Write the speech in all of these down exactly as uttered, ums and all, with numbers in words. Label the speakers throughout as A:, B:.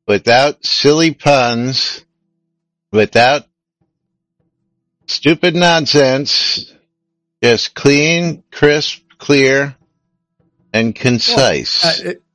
A: without silly puns, without stupid nonsense, just clean, crisp, clear, and concise.
B: Well, uh, it,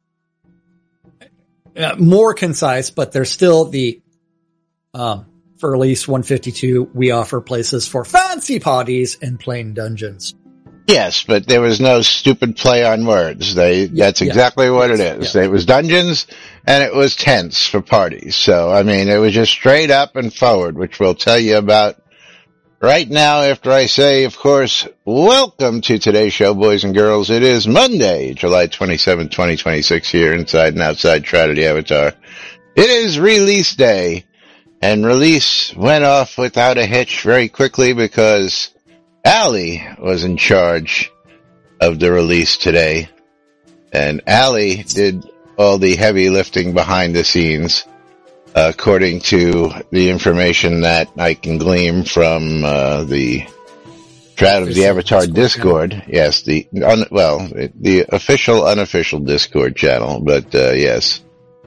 B: uh, more concise, but there's still the, um, for release one fifty-two, we offer places for fancy parties and plain dungeons.
A: Yes, but there was no stupid play on words. They, yeah, that's exactly yeah, what it is. Yeah. It was dungeons and it was tents for parties. So, I mean, it was just straight up and forward, which we'll tell you about right now after I say, of course, welcome to today's show, boys and girls. It is Monday, July twenty-seventh, twenty twenty-six here inside and outside Trinity Avatar. It is release day, and release went off without a hitch very quickly because Allie was in charge of the release today, and Allie did all the heavy lifting behind the scenes, uh, according to the information that I can glean from uh, the Shroud of the Avatar Discord. Discord. Yes, the un, well, the official, unofficial Discord channel, but uh, yes.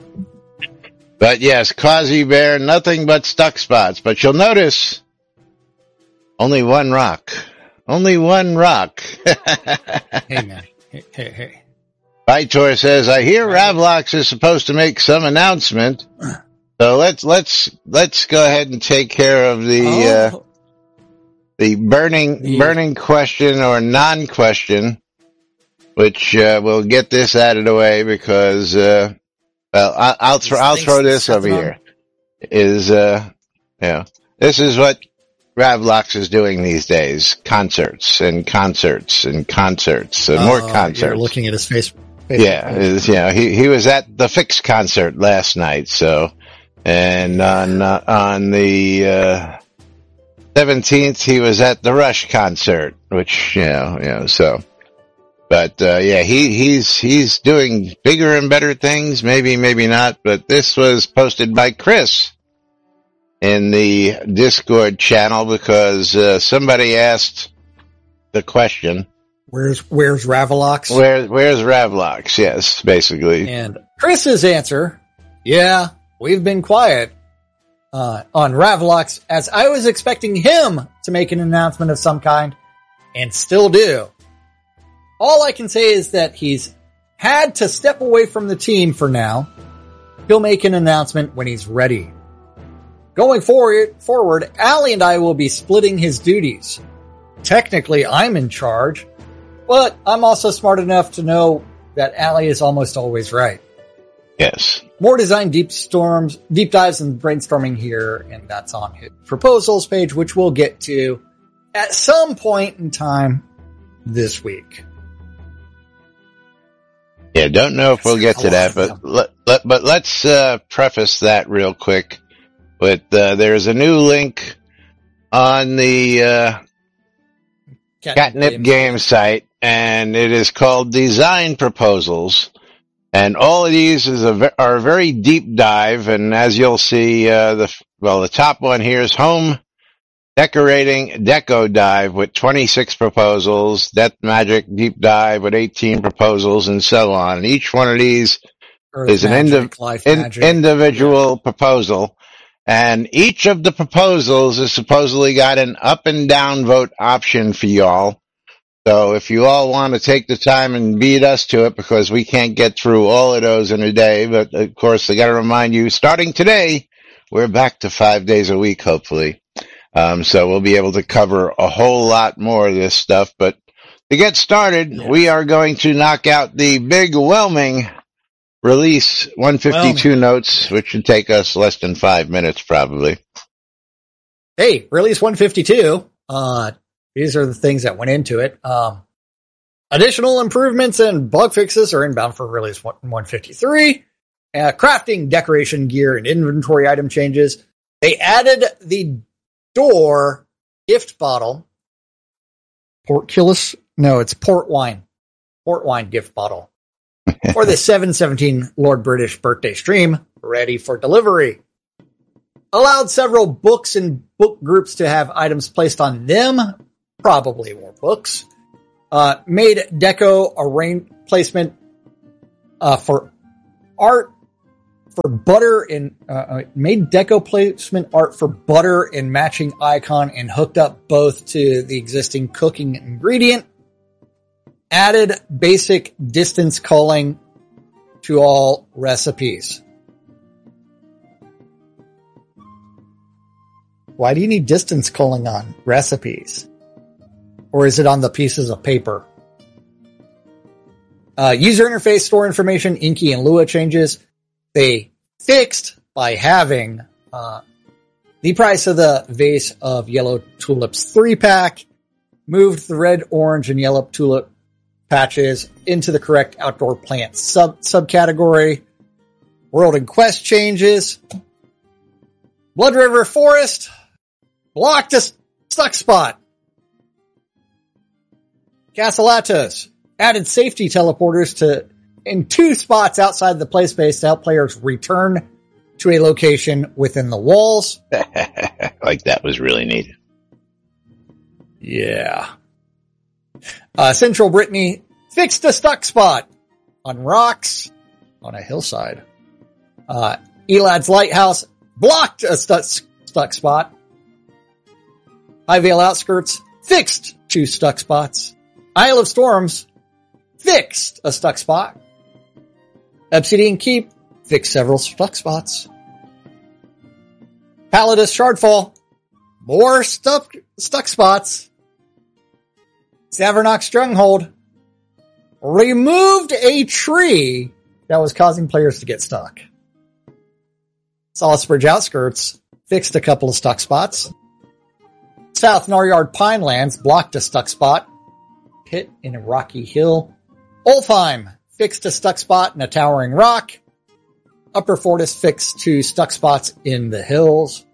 A: But yes, Quasi Bear, nothing but stuck spots, but you'll notice only one rock. Only one rock.
B: Hey, man. Hey, hey, hey.
A: Vitor says, I hear Ravlox is supposed to make some announcement. So let's, let's, let's go ahead and take care of the, oh. uh, the burning, yeah. burning question or non-question, which, uh, we'll get this out of the way because, uh, well, I, I'll, th- I'll throw this over here. Is, uh, you know, this is what Ravlox is doing these days. Concerts and concerts and concerts and uh, more concerts.
B: You're looking at his face. face
A: yeah, is, you know, he, he was at the Fix concert last night, so, and on, uh, on the, uh, seventeenth, he was at the Rush concert, which, you know, you know, so. But, uh, yeah, he, he's, he's doing bigger and better things. Maybe, maybe not. But this was posted by Chris in the Discord channel because, uh, somebody asked the question.
B: Where's, where's Ravlox?
A: Where, where's Ravlox? Yes, basically.
B: And Chris's answer, yeah, we've been quiet, uh, on Ravlox as I was expecting him to make an announcement of some kind and still do. All I can say is that he's had to step away from the team for now. He'll make an announcement when he's ready. Going forward, forward, Allie and I will be splitting his duties. Technically, I'm in charge, but I'm also smart enough to know that Allie is almost always right.
A: Yes.
B: More design deep storms, deep dives and brainstorming here, and that's on his proposals page, which we'll get to at some point in time this week.
A: Yeah, don't know if we'll get to that, but let, let, but let's uh, preface that real quick with uh, there's a new link on the uh, Catnip, Catnip Games. Games site, and it is called Design Proposals. And all of these is a, are a very deep dive, and as you'll see, uh, the well, the top one here is Home Decorating Deco Dive with twenty-six proposals, Death Magic Deep Dive with eighteen proposals, and so on. And each one of these Earth is magic, an indi- in, individual yeah. proposal, and each of the proposals has supposedly got an up and down vote option for y'all. So if you all want to take the time and beat us to it, because we can't get through all of those in a day, but of course I got to remind you, starting today, we're back to five days a week, hopefully. Um, so we'll be able to cover a whole lot more of this stuff. But to get started, yeah. we are going to knock out the big whelming release one fifty-two whelming. Notes, which should take us less than five minutes probably.
B: Hey, release one fifty-two. Uh, these are the things that went into it. Um, additional improvements and bug fixes are inbound for release one fifty-three. Uh, crafting, decoration, gear, and inventory item changes. They added the door gift bottle. Portcullis? No, it's port wine. Port wine gift bottle. For the seven seventeen Lord British birthday stream, ready for delivery. Allowed several books and book groups to have items placed on them. Probably more books. Uh, made deco arrange placement, uh, for art for butter and uh, made deco placement art for butter and matching icon and hooked up both to the existing cooking ingredient. Added basic distance culling to all recipes. Why do you need distance culling on recipes? Or is it on the pieces of paper? Uh, user interface, store information, Inky and Lua changes. They fixed by having uh, the price of the vase of yellow tulips three pack, moved the red, orange, and yellow tulip patches into the correct outdoor plant sub subcategory. World and Quest changes. Blood River Forest blocked a stuck spot. Casalatos added safety teleporters to in two spots outside the play space to help players return to a location within the walls.
A: Like that was really neat.
B: Yeah. Uh, Central Brittany fixed a stuck spot on rocks on a hillside. Uh, Elad's Lighthouse blocked a stuck, stuck spot. Highvale Outskirts fixed two stuck spots. Isle of Storms fixed a stuck spot. Obsidian Keep fixed several stuck spots. Palladus Shardfall, more stuck, stuck spots. Savernok Stronghold removed a tree that was causing players to get stuck. Salisbury Outskirts fixed a couple of stuck spots. South Naryard Pinelands blocked a stuck spot. Pit in a rocky hill. Olfheim fixed a stuck spot in a towering rock. Upper Fortis fixed two stuck spots in the hills.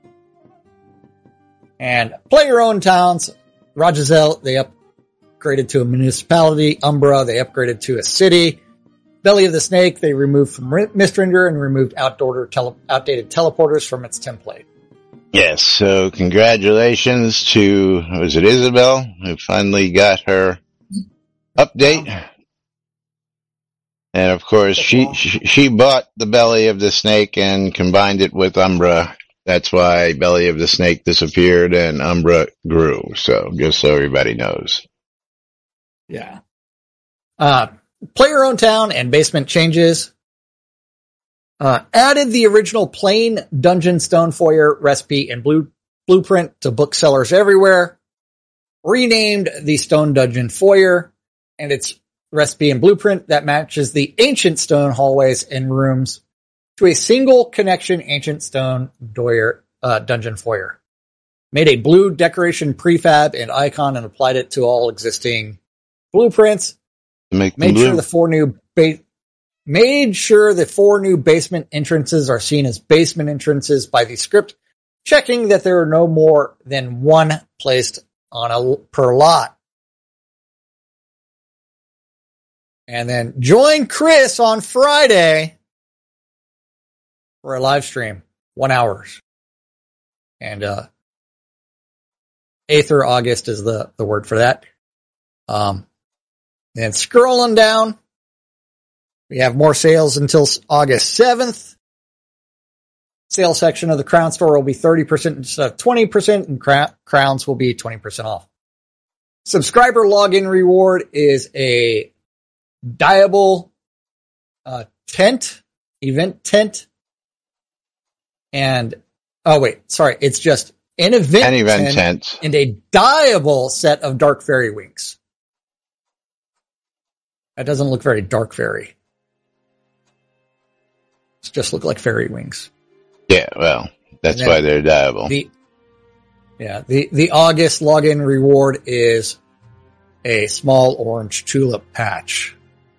B: And player-owned towns, Rajazel, they upgraded to a municipality. Umbra, they upgraded to a city. Belly of the Snake, they removed from Mistrender and removed outdoor tele- outdated teleporters from its template.
A: Yes, so congratulations to, was it Isabel, who finally got her update. And of course, she, she she bought the Belly of the Snake and combined it with Umbra. That's why Belly of the Snake disappeared and Umbra grew. So just so everybody knows.
B: Yeah. Uh, player-owned town and basement changes. Uh, added the original plain dungeon stone foyer recipe and blue, blueprint to booksellers everywhere. Renamed the stone dungeon foyer and its recipe and blueprint that matches the ancient stone hallways and rooms to a single connection ancient stone doyer, uh, dungeon foyer. Made a blue decoration prefab and icon and applied it to all existing blueprints.
A: Make
B: Made
A: blue.
B: sure the four new ba- made sure the four new basement entrances are seen as basement entrances by the script, checking that there are no more than one placed on a per lot. And then join Chris on Friday for a live stream, one hours. And, uh, Aether August is the, the word for that. Um, and scrolling down, we have more sales until August seventh. Sale section of the Crown Store will be thirty percent instead of twenty percent, and cra- crowns will be twenty percent off. Subscriber login reward is a Diable uh, tent, event tent, and oh wait, sorry, it's just an event,
A: An event
B: tent,
A: tent.
B: and a dyeable set of Dark Fairy wings. That doesn't look very Dark Fairy. It just look like fairy wings.
A: Yeah, well, that's why they're dyeable.
B: The, yeah, the, the August login reward is a small orange tulip patch.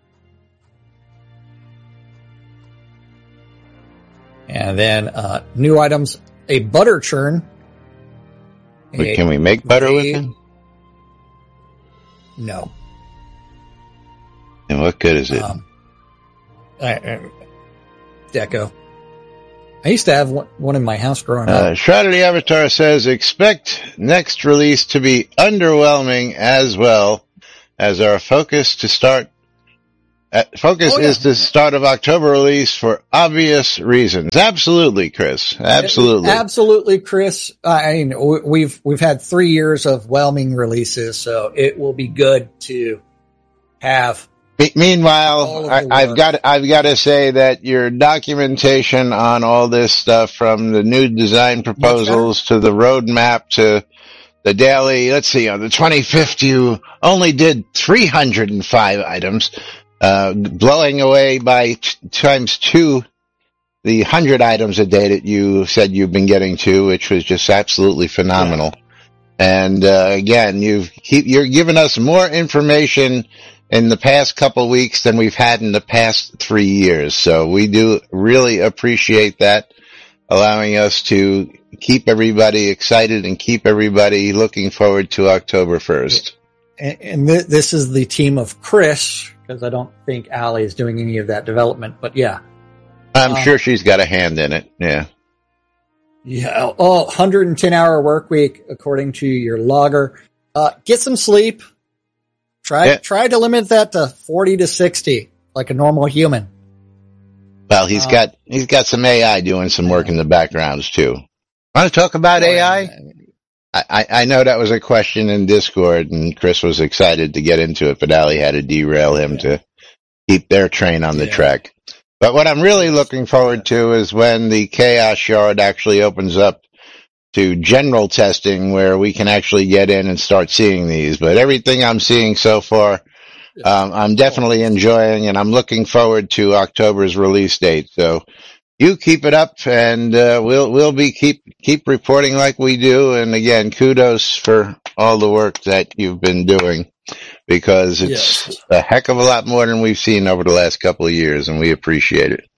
B: And then, uh, new items, a butter churn.
A: Wait, can we make butter
B: a,
A: with it?
B: No.
A: And what good is it?
B: Um, I, I, Deco. I used to have one, one in my house growing
A: Uh,
B: up.
A: Shroud of the Avatar says, expect next release to be underwhelming as well as our focus to start Uh, Focus
B: Oh, yeah.
A: is the start of October release for obvious reasons. Absolutely, Chris. Absolutely.
B: Absolutely, Chris. I mean, w- we've we've had three years of whelming releases, so it will be good to have.
A: Me- Meanwhile,
B: all of
A: I,
B: the
A: I've
B: work.
A: got I've got to say that your documentation on all this stuff, from the new design proposals to the roadmap to the daily, let's see, on the twenty-fifth, you only did three hundred five items, uh, blowing away by t- times two the one hundred items a day that you said you've been getting to, which was just absolutely phenomenal. And uh, again, you've keep, you're giving us more information in the past couple weeks than we've had in the past three years. So we do really appreciate that, allowing us to keep everybody excited and keep everybody looking forward to October first.
B: And, and th- this is the team of Chris, because I don't think Allie is doing any of that development. But yeah,
A: I'm
B: Um,
A: sure she's got a hand in it. Yeah.
B: yeah, oh, one hundred ten hour work week according to your logger. Uh, get some sleep. Try
A: Yeah.
B: try to limit that to forty to sixty, like a normal human.
A: Well, he's
B: Uh,
A: got he's got some A I doing some work in the backgrounds too. Want to talk about A I? I, I, I know that was a question in Discord, and Chris was excited to get into it, but Ali had to derail him to keep their train on the
B: Yeah.
A: track. But what I'm really looking forward to is when the Chaos Shard actually opens up to general testing, where we can actually get in and start seeing these. But everything I'm seeing so far, um, I'm definitely enjoying, and I'm looking forward to October's release date. So you keep it up, and uh, we'll we'll be keep keep reporting like we do. And again, kudos for all the work that you've been doing, because it's
B: Yes.
A: a heck of a lot more than we've seen over the last couple of years, and we appreciate it.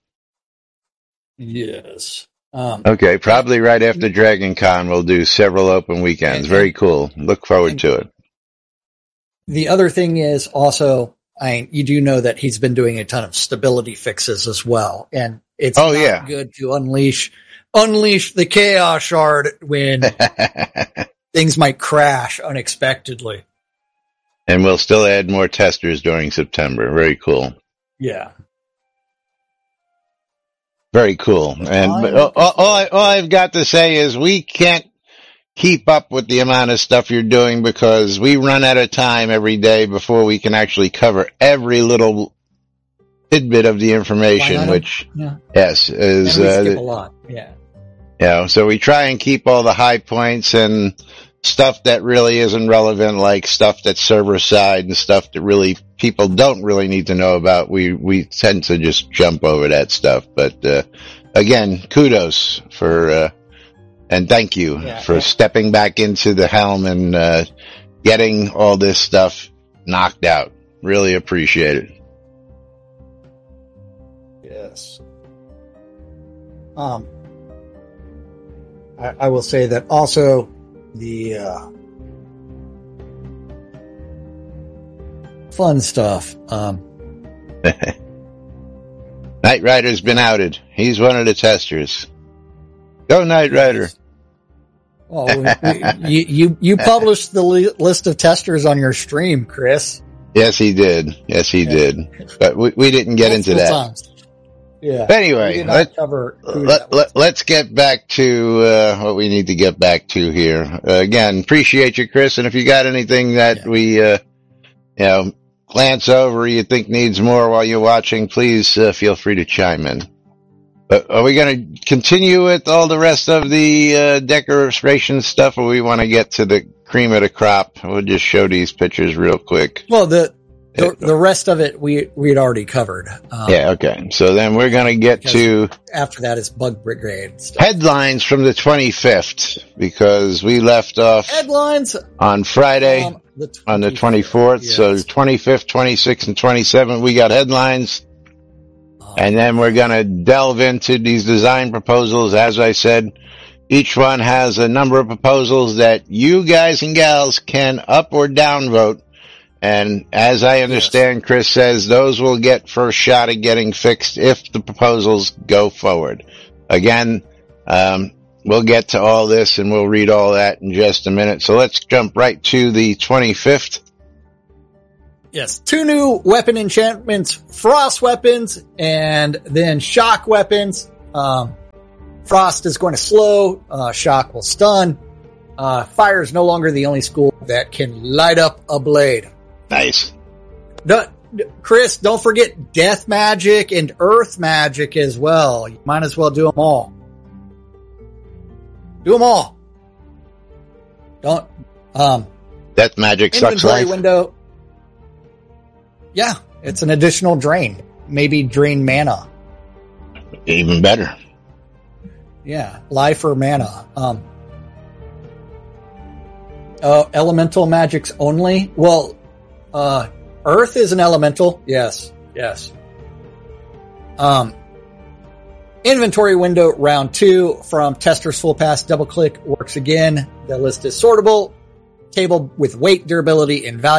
B: Yes. Um,
A: Okay, probably right after Dragon Con, we'll do several open weekends. Very cool. Look forward to it.
B: The other thing is also, I you do know that he's been doing a ton of stability fixes as well, and it's
A: Oh,
B: not
A: yeah.
B: good to unleash unleash the Chaos Shard when things might crash unexpectedly.
A: And we'll still add more testers during September. Very cool.
B: Yeah.
A: Very cool. And but all, all, all, I, all I've got to say is we can't keep up with the amount of stuff you're doing, because we run out of time every day before we can actually cover every little tidbit of the information,
B: Line item?
A: which,
B: Yeah.
A: yes, is,
B: And we
A: uh,
B: skip a lot. Yeah.
A: you know, so we try and keep all the high points and stuff that really isn't relevant, like stuff that's server side and stuff that really people don't really need to know about. We, we tend to just jump over that stuff. But, uh, again, kudos for, uh, and thank you
B: Yeah,
A: for
B: yeah.
A: stepping back into the helm and, uh, getting all this stuff knocked out. Really appreciate it.
B: Yes. Um, I, I will say that also the uh, fun stuff. Um,
A: Knight Rider's been outed. He's one of the testers. Go Knight Rider.
B: well, we, we, you you you published the li- list of testers on your stream, Chris.
A: Yes, he did. Yes, he
B: Yeah.
A: did. But we, we didn't get into
B: Multiple
A: that.
B: times. Yeah.
A: But anyway,
B: we did not
A: let-
B: cover who
A: Let,
B: that was.
A: let, let's get back to uh, what we need to get back to here. Uh, again, appreciate you, Chris. And if you got anything that
B: Yeah.
A: we, uh, you know, glance over, you think needs more while you're watching, please uh, feel free to chime in. But are we going to continue with all the rest of the uh, decoration stuff, or we want to get to the cream of the crop? We'll just show these pictures real quick.
B: Well, the the, the rest of it we we had already covered. Um,
A: Yeah, okay. So then we're going to get
B: Because-
A: to
B: After that is Bug Brigade stuff.
A: headlines from the twenty-fifth, because we left off
B: Headlines
A: on Friday
B: on the
A: on the twenty-fourth.
B: Yes.
A: So twenty-fifth, twenty-sixth, and twenty-seventh, we got headlines.
B: Um,
A: And then we're going to delve into these design proposals. As I said, each one has a number of proposals that you guys and gals can up or down vote. And as I understand, Chris says those will get first shot at getting fixed if the proposals go forward. Again, um, we'll get to all this and we'll read all that in just a minute. So let's jump right to the twenty-fifth.
B: Yes, two new weapon enchantments, frost weapons, and then shock weapons. Um, frost is going to slow, uh, shock will stun. Uh, fire is no longer the only school that can light up a blade.
A: Nice.
B: No, Chris, don't forget death magic and earth magic as well. You might as well do them all. Do them all. Don't, um,
A: Death magic sucks
B: inventory
A: life.
B: window. Yeah, it's an additional drain. Maybe drain mana.
A: Even better.
B: Yeah, life or mana. Um, uh, elemental magics only. Well, uh, earth is an elemental. Yes, yes. Um, inventory window round two from Tester's Full Pass. Double click works again. The list is sortable. Table with weight, durability, and value.